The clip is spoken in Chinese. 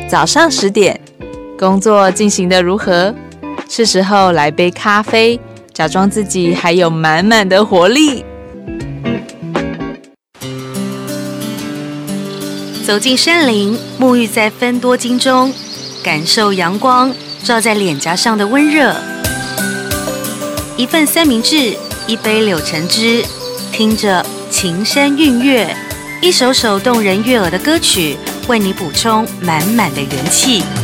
早上10点，工作进行得如何？是时候来杯咖啡，假装自己还有满满的活力。 走进山林，沐浴在芬多精中，感受阳光照在脸颊上的温热。一份三明治，一杯柳橙汁，听着琴声韵乐，一首首动人悦耳的歌曲，为你补充满满的元气。